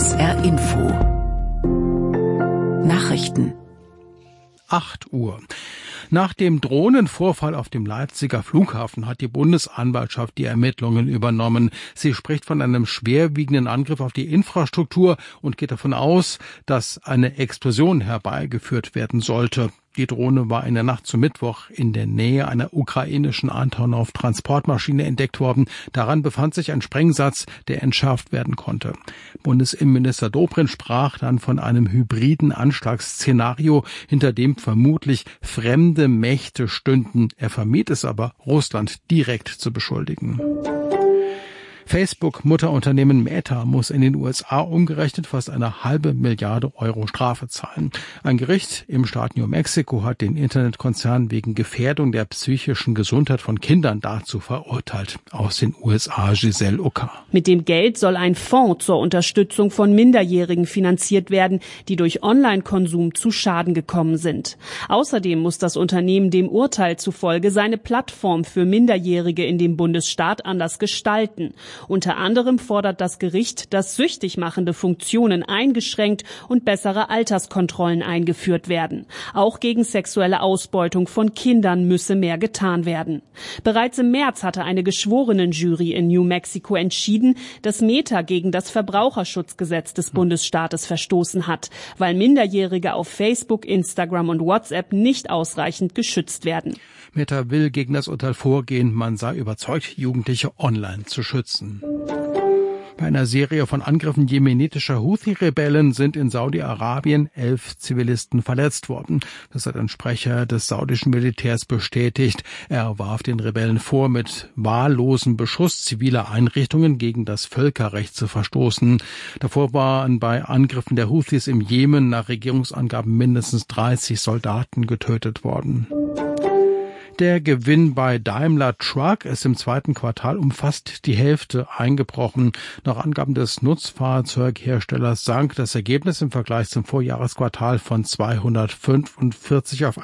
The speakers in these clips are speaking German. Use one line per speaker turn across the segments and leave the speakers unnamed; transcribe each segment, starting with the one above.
SR Info Nachrichten
8 Uhr. Nach dem Drohnenvorfall auf dem Leipziger Flughafen hat die Bundesanwaltschaft die Ermittlungen übernommen. Sie spricht von einem schwerwiegenden Angriff auf die Infrastruktur und geht davon aus, dass eine Explosion herbeigeführt werden sollte. Die Drohne war in der Nacht zum Mittwoch in der Nähe einer ukrainischen Antonov-Transportmaschine entdeckt worden. Daran befand sich ein Sprengsatz, der entschärft werden konnte. Bundesinnenminister Dobrindt sprach dann von einem hybriden Anschlagsszenario, hinter dem vermutlich fremde Mächte stünden. Er vermied es aber, Russland direkt zu beschuldigen. Facebook-Mutterunternehmen Meta muss in den USA umgerechnet fast 1,5 Milliarde Euro Strafe zahlen. Ein Gericht im Staat New Mexico hat den Internetkonzern wegen Gefährdung der psychischen Gesundheit von Kindern dazu verurteilt. Aus den USA Giselle Ucker.
Mit dem Geld soll ein Fonds zur Unterstützung von Minderjährigen finanziert werden, die durch Online-Konsum zu Schaden gekommen sind. Außerdem muss das Unternehmen dem Urteil zufolge seine Plattform für Minderjährige in dem Bundesstaat anders gestalten. Unter anderem fordert das Gericht, dass süchtig machende Funktionen eingeschränkt und bessere Alterskontrollen eingeführt werden. Auch gegen sexuelle Ausbeutung von Kindern müsse mehr getan werden. Bereits im März hatte eine Geschworenenjury in New Mexico entschieden, dass Meta gegen das Verbraucherschutzgesetz des Bundesstaates verstoßen hat, weil Minderjährige auf Facebook, Instagram und WhatsApp nicht ausreichend geschützt werden.
Meta will gegen das Urteil vorgehen, man sei überzeugt, Jugendliche online zu schützen. Bei einer Serie von Angriffen jemenitischer Houthi-Rebellen sind in Saudi-Arabien 11 Zivilisten verletzt worden. Das hat ein Sprecher des saudischen Militärs bestätigt. Er warf den Rebellen vor, mit wahllosem Beschuss ziviler Einrichtungen gegen das Völkerrecht zu verstoßen. Davor waren bei Angriffen der Houthis im Jemen nach Regierungsangaben mindestens 30 Soldaten getötet worden. Der Gewinn bei Daimler Truck ist im zweiten Quartal um fast die Hälfte eingebrochen. Nach Angaben des Nutzfahrzeugherstellers sank das Ergebnis im Vergleich zum Vorjahresquartal von 245 auf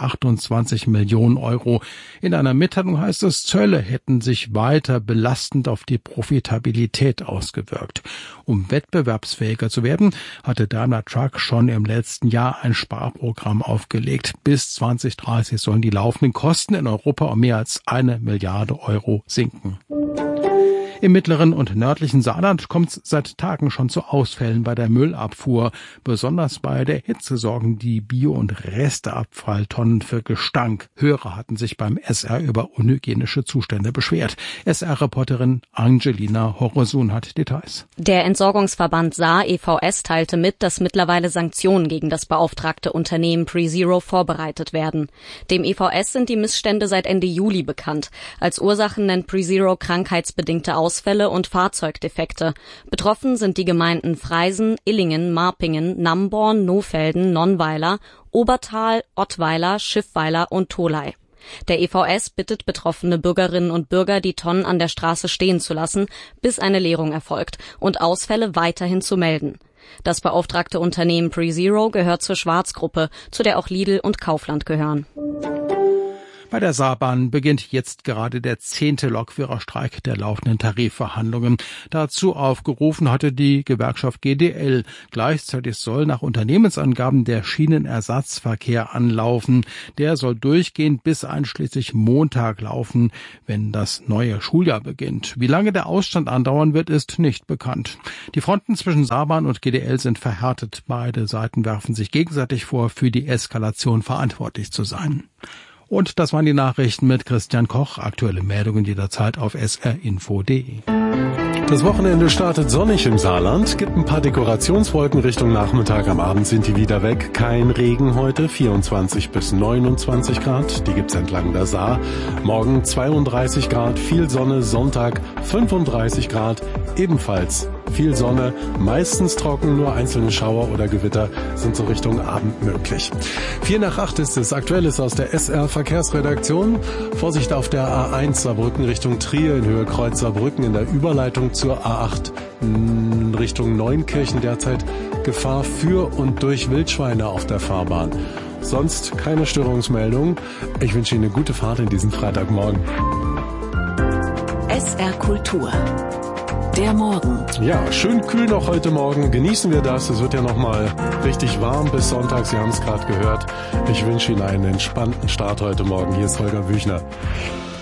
128 Millionen Euro. In einer Mitteilung heißt es, Zölle hätten sich weiter belastend auf die Profitabilität ausgewirkt. Um wettbewerbsfähiger zu werden, hatte Daimler Truck schon im letzten Jahr ein Sparprogramm aufgelegt. Bis 2030 sollen die laufenden Kosten in Europa um mehr als 1 Milliarde Euro sinken. Im mittleren und nördlichen Saarland kommt es seit Tagen schon zu Ausfällen bei der Müllabfuhr. Besonders bei der Hitze sorgen die Bio- und Resteabfalltonnen für Gestank. Hörer hatten sich beim SR über unhygienische Zustände beschwert. SR-Reporterin Angelina Horosun hat Details.
Der Entsorgungsverband Saar EVS teilte mit, dass mittlerweile Sanktionen gegen das beauftragte Unternehmen PreZero vorbereitet werden. Dem EVS sind die Missstände seit Ende Juli bekannt. Als Ursachen nennt PreZero krankheitsbedingte Ausfälle und Fahrzeugdefekte. Betroffen sind die Gemeinden Freisen, Illingen, Marpingen, Namborn, Nohfelden, Nonnweiler, Obertal, Ottweiler, Schiffweiler und Tholey. Der EVS bittet betroffene Bürgerinnen und Bürger, die Tonnen an der Straße stehen zu lassen, bis eine Leerung erfolgt und Ausfälle weiterhin zu melden. Das beauftragte Unternehmen PreZero gehört zur Schwarzgruppe, zu der auch Lidl und Kaufland gehören.
Bei der Saarbahn beginnt jetzt gerade der 10. Lokführerstreik der laufenden Tarifverhandlungen. Dazu aufgerufen hatte die Gewerkschaft GDL. Gleichzeitig soll nach Unternehmensangaben der Schienenersatzverkehr anlaufen. Der soll durchgehend bis einschließlich Montag laufen, wenn das neue Schuljahr beginnt. Wie lange der Ausstand andauern wird, ist nicht bekannt. Die Fronten zwischen Saarbahn und GDL sind verhärtet. Beide Seiten werfen sich gegenseitig vor, für die Eskalation verantwortlich zu sein. Und das waren die Nachrichten mit Christian Koch. Aktuelle Meldungen jederzeit auf srinfo.de.
Das Wochenende startet sonnig im Saarland, gibt ein paar Dekorationswolken Richtung Nachmittag, am Abend sind die wieder weg. Kein Regen heute, 24 bis 29 Grad, die gibt's entlang der Saar. Morgen 32 Grad, viel Sonne, Sonntag 35 Grad, ebenfalls viel Sonne, meistens trocken, nur einzelne Schauer oder Gewitter sind so Richtung Abend möglich. 7:45 ist es, aktuell ist aus der SR Verkehrsredaktion. Vorsicht auf der A1 Saarbrücken Richtung Trier in Höhe Kreuz Saarbrücken in der Überleitung zur A8 Richtung Neunkirchen derzeit Gefahr für und durch Wildschweine auf der Fahrbahn. Sonst keine Störungsmeldung. Ich wünsche Ihnen eine gute Fahrt in diesen Freitagmorgen.
SR Kultur. Der Der Morgen.
Ja, schön kühl noch heute Morgen. Genießen wir das. Es wird ja noch mal richtig warm bis Sonntag. Sie haben es gerade gehört. Ich wünsche Ihnen einen entspannten Start heute Morgen. Hier ist Holger Büchner.